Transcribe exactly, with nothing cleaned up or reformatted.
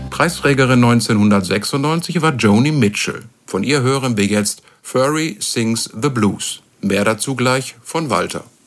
Preisträgerin neunzehnhundertsechsundneunzig war Joni Mitchell. Von ihr hören wir jetzt Furry Sings the Blues. Mehr dazu gleich von Walter.